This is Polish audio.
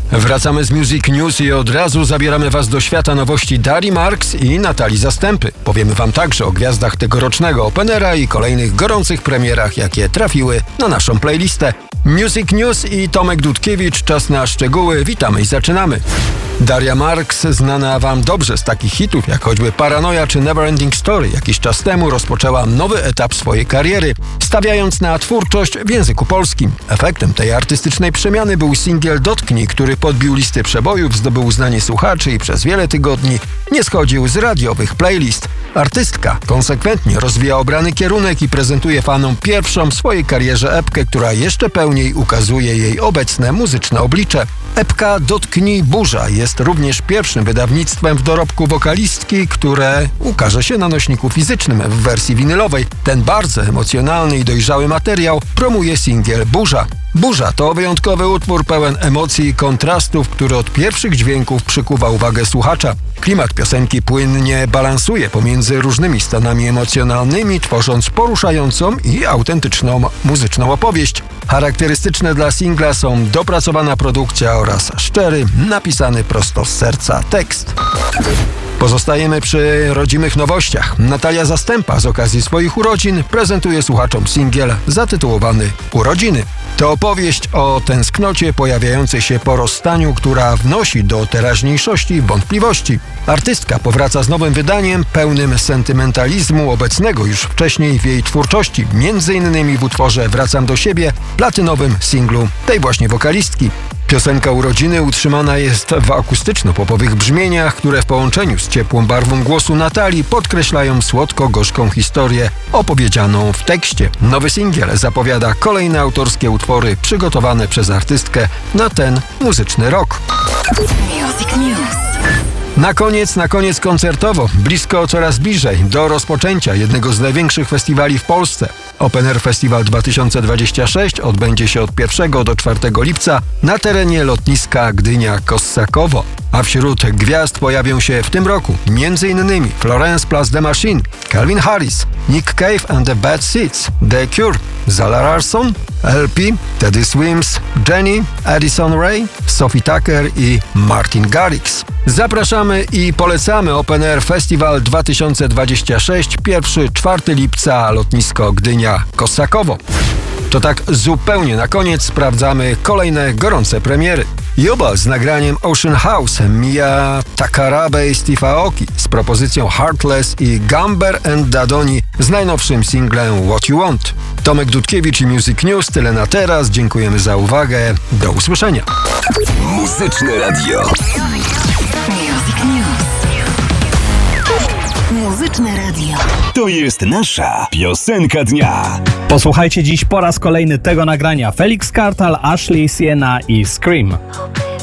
Wracamy z Music News i od razu zabieramy Was do świata nowości Darii Marks i Natalii Zastępy. Powiemy Wam także o gwiazdach tegorocznego Openera i kolejnych gorących premierach, jakie trafiły na naszą playlistę. Music News i Tomek Dudkiewicz, czas na szczegóły. Witamy i zaczynamy. Daria Marks, znana Wam dobrze z takich hitów jak choćby Paranoia czy Neverending Story, jakiś czas temu rozpoczęła nowy etap swojej kariery, stawiając na twórczość w języku polskim. Efektem tej artystycznej przemiany był singiel Dotknij, który podbił listy przebojów, zdobył uznanie słuchaczy i przez wiele tygodni nie schodził z radiowych playlist. Artystka konsekwentnie rozwija obrany kierunek i prezentuje fanom pierwszą w swojej karierze epkę, która jeszcze pełniej ukazuje jej obecne muzyczne oblicze. Epka Dotknij Burza jest również pierwszym wydawnictwem w dorobku wokalistki, które ukaże się na nośniku fizycznym w wersji winylowej. Ten bardzo emocjonalny i dojrzały materiał promuje singiel Burza. Burza to wyjątkowy utwór pełen emocji i kontrastów, który od pierwszych dźwięków przykuwa uwagę słuchacza. Klimat piosenki płynnie balansuje pomiędzy różnymi stanami emocjonalnymi, tworząc poruszającą i autentyczną muzyczną opowieść. Charakterystyczne dla singla są dopracowana produkcja oraz szczery, napisany prosto z serca tekst. Pozostajemy przy rodzimych nowościach. Natalia Zastępa z okazji swoich urodzin prezentuje słuchaczom singiel zatytułowany Urodziny. To opowieść o tęsknocie pojawiającej się po rozstaniu, która wnosi do teraźniejszości wątpliwości. Artystka powraca z nowym wydaniem pełnym sentymentalizmu obecnego już wcześniej w jej twórczości, m.in. w utworze Wracam do siebie, platynowym singlu tej właśnie wokalistki. Piosenka Urodziny utrzymana jest w akustyczno-popowych brzmieniach, które w połączeniu z ciepłą barwą głosu Natalii podkreślają słodko-gorzką historię opowiedzianą w tekście. Nowy singiel zapowiada kolejne autorskie utwory przygotowane przez artystkę na ten muzyczny rok. Music News. Na koniec koncertowo, blisko coraz bliżej do rozpoczęcia jednego z największych festiwali w Polsce. Open Air Festival 2026 odbędzie się od 1 do 4 lipca na terenie lotniska Gdynia-Kossakowo. A wśród gwiazd pojawią się w tym roku m.in. Florence plus The Machine, Calvin Harris, Nick Cave and the Bad Seeds, The Cure, Zara Larsson, LP, Teddy Swims, Jenny, Addison Rae, Sophie Tucker i Martin Garrix. Zapraszamy i polecamy Open Air Festival 2026, 1-4 lipca, lotnisko Gdynia-Kossakowo. To tak zupełnie na koniec sprawdzamy kolejne gorące premiery. Jubal z nagraniem Ocean House, Mia Takarabe i Steve Aoki z propozycją Heartless i Gamber and Dadoni z najnowszym singlem What You Want. Tomek Dudkiewicz i Music News, tyle na teraz. Dziękujemy za uwagę. Do usłyszenia. Muzyczne Radio. Music News. Muzyczne Radio. To jest nasza piosenka dnia. Posłuchajcie dziś po raz kolejny tego nagrania. Felix Kartal, Ashley, Sienna i Scream.